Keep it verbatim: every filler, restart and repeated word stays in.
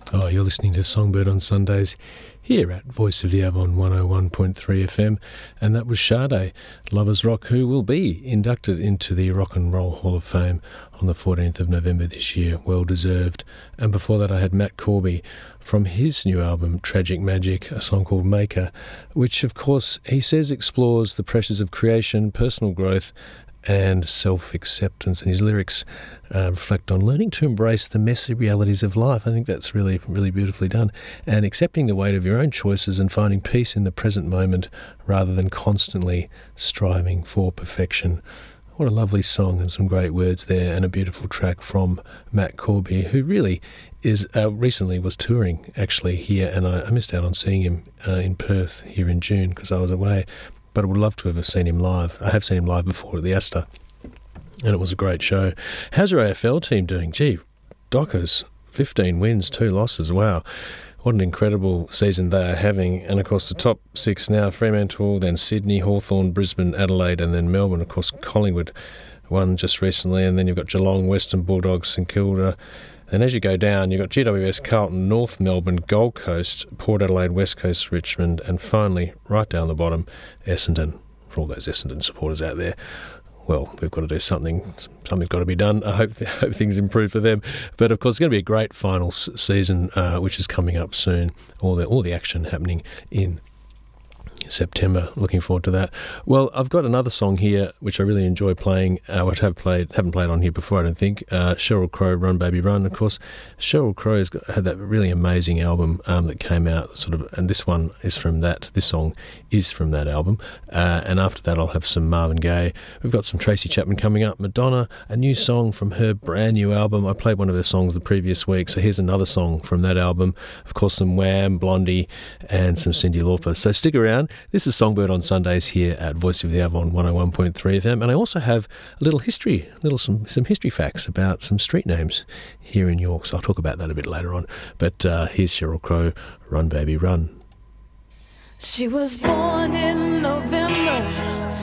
Oh, you're listening to Songbird on Sundays here at Voice of the Avon one oh one point three F M, and that was Sade, Lovers Rock, who will be inducted into the Rock and Roll Hall of Fame on the fourteenth of November this year. Well deserved. And before that I had Matt Corby from his new album Tragic Magic, a song called Maker, which of course he says explores the pressures of creation, personal growth and self-acceptance, and his lyrics uh, reflect on learning to embrace the messy realities of life. I think that's really, really beautifully done, and accepting the weight of your own choices and finding peace in the present moment rather than constantly striving for perfection. What a lovely song, and some great words there, and a beautiful track from Matt Corby, who really is uh, recently was touring actually here, and I, I missed out on seeing him uh, in Perth here in June because I was away. But I would love to have seen him live. I have seen him live before at the Astor, and it was a great show. How's your A F L team doing? Gee, Dockers, fifteen wins, two losses. Wow, what an incredible season they are having. And, of course, the top six now, Fremantle, then Sydney, Hawthorn, Brisbane, Adelaide, and then Melbourne. Of course, Collingwood won just recently, and then you've got Geelong, Western Bulldogs, St Kilda. And as you go down, you've got G W S, Carlton, North Melbourne, Gold Coast, Port Adelaide, West Coast, Richmond, and finally, right down the bottom, Essendon. For all those Essendon supporters out there, well, we've got to do something. Something's got to be done. I hope, I hope things improve for them. But, of course, it's going to be a great final s- season, uh, which is coming up soon. All the, all the action happening in September. Looking forward to that. Well, I've got another song here which I really enjoy playing, uh, which I have played, haven't played on here before, I don't think. Uh, Sheryl Crow, Run Baby Run. Of course, Sheryl Crow has got, had that really amazing album um, that came out, sort of, and this one is from that. This song is from that album. Uh, and after that, I'll have some Marvin Gaye. We've got some Tracy Chapman coming up. Madonna, a new song from her brand new album. I played one of her songs the previous week, so here's another song from that album. Of course, some Wham, Blondie, and some Cyndi Lauper. So stick around. This is Songbird on Sundays here at Voice of the Avon one oh one point three F M, and I also have a little history, little some some history facts about some street names here in York. So I'll talk about that a bit later on. But uh, here's Sheryl Crow, Run Baby Run. She was born in November